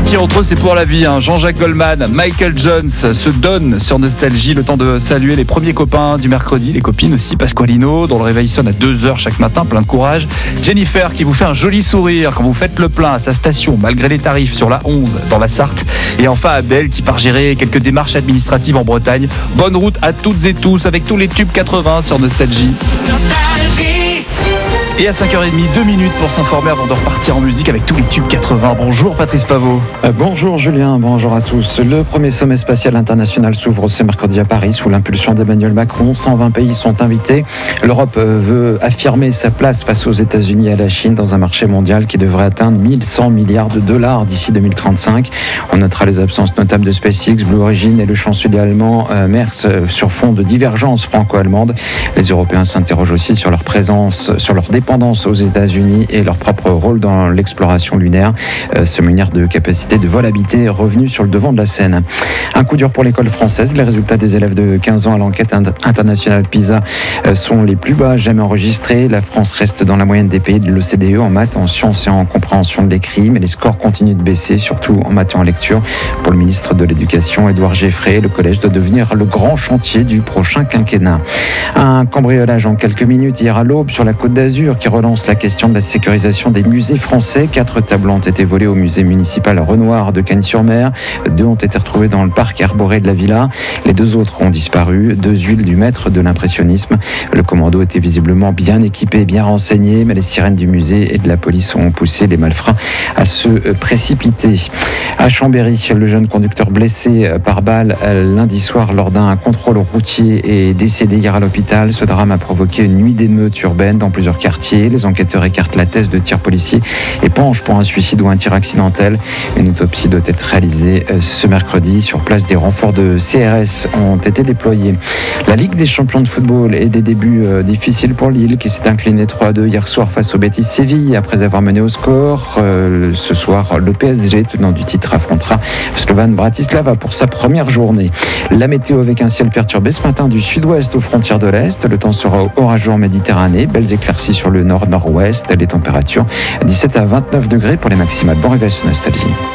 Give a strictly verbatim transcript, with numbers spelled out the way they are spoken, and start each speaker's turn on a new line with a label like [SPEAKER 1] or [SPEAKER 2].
[SPEAKER 1] L'amitié entre eux, c'est pour la vie. Hein. Jean-Jacques Goldman, Michael Jones se donnent sur Nostalgie. Le temps de saluer les premiers copains du mercredi, les copines aussi. Pasqualino, dont le réveil sonne à deux heures chaque matin, plein de courage. Jennifer, qui vous fait un joli sourire quand vous faites le plein à sa station, malgré les tarifs, sur la onze, dans la Sarthe. Et enfin Abdel, qui part gérer quelques démarches administratives en Bretagne. Bonne route à toutes et tous, avec tous les tubes quatre-vingts sur Nostalgie. Nostalgie. Et à cinq heures trente, deux minutes pour s'informer avant de repartir en musique avec tous les tubes quatre-vingts. Bonjour Patrice Pavot.
[SPEAKER 2] Euh, bonjour Julien, bonjour à tous. Le premier sommet spatial international s'ouvre ce mercredi à Paris sous l'impulsion d'Emmanuel Macron. cent vingt pays sont invités. L'Europe veut affirmer sa place face aux États-Unis et à la Chine dans un marché mondial qui devrait atteindre mille cent milliards de dollars d'ici deux mille trente-cinq. On notera les absences notables de SpaceX, Blue Origin et le chancelier allemand euh, Merz euh, sur fond de divergences franco-allemandes. Les Européens s'interrogent aussi sur leur présence, sur leur dépendance aux États-Unis et leur propre rôle dans l'exploration lunaire. Euh, ce munir de capacité de vol habité est revenu sur le devant de la scène. Un coup dur pour l'école française. Les résultats des élèves de quinze ans à l'enquête internationale PISA euh, sont les plus bas jamais enregistrés. La France reste dans la moyenne des pays de l'O C D E en maths, en sciences et en compréhension de l'écrit, mais les scores continuent de baisser, surtout en maths et en lecture. Pour le ministre de l'Éducation, Édouard Geffray, le collège doit devenir le grand chantier du prochain quinquennat. Un cambriolage en quelques minutes hier à l'aube sur la Côte d'Azur qui relance la question de la sécurisation des musées français. Quatre tableaux ont été volés au musée municipal Renoir de Cagnes-sur-Mer. Deux ont été retrouvés dans le parc arboré de la villa. Les deux autres ont disparu. Deux huiles du maître de l'impressionnisme. Le commando était visiblement bien équipé, bien renseigné, mais les sirènes du musée et de la police ont poussé les malfrats à se précipiter. À Chambéry, le jeune conducteur blessé par balle lundi soir lors d'un contrôle routier est décédé hier à l'hôpital. Ce drame a provoqué une nuit d'émeutes urbaines dans plusieurs quartiers. Les enquêteurs écartent la thèse de tir policier et penchent pour un suicide ou un tir accidentel. Une autopsie doit être réalisée ce mercredi. Sur place, des renforts de C R S ont été déployés. La Ligue des champions de football est des débuts difficiles pour Lille qui s'est incliné trois à deux hier soir face au Betis Séville après avoir mené au score. Ce soir, le P S G, tenant du titre, affrontera Slovan Bratislava pour sa première journée. La météo avec un ciel perturbé ce matin du sud-ouest aux frontières de l'Est. Le temps sera orageux en Méditerranée. Belles éclaircies sur le nord-nord-ouest. Les températures dix-sept à vingt-neuf degrés pour les maximales. Bon réveil sur Nostalgie.